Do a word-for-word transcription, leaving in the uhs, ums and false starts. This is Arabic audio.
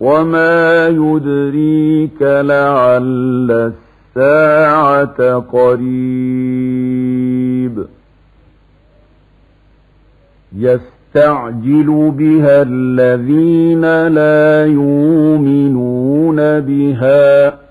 وما يدريك لعل الساعة قريب يستعجل بها الذين لا يؤمنون بها